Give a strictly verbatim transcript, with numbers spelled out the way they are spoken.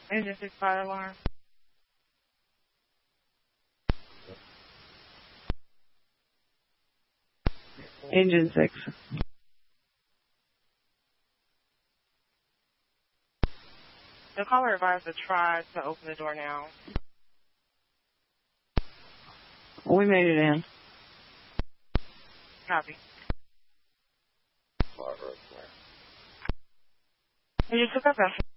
Engine six fire alarm. Engine six. The caller advised to try to open the door now. We made it in. Copy. You took up that.